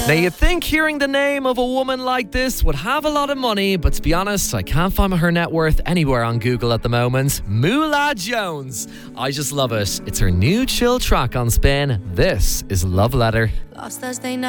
Now, you'd think hearing the name of a woman like this would have a lot of money, but to be honest, I can't find her net worth anywhere on Google at the moment. Moolah Jones. I just love it. It's her new chill track on Spin. This is Love Letter. Last Thursday night.